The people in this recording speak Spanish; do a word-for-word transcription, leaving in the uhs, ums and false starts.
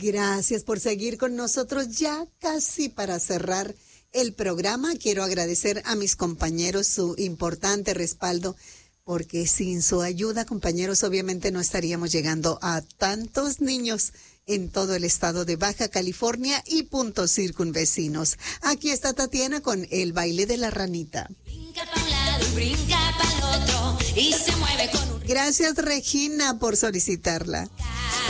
Gracias por seguir con nosotros. Ya casi para cerrar el programa, quiero agradecer a mis compañeros su importante respaldo, porque sin su ayuda, compañeros, obviamente no estaríamos llegando a tantos niños en todo el estado de Baja California y puntos circunvecinos. Aquí está Tatiana con el baile de la ranita. Brinca pa' un lado, brinca pa' el otro y se mueve con un... Gracias, Regina, por solicitarla.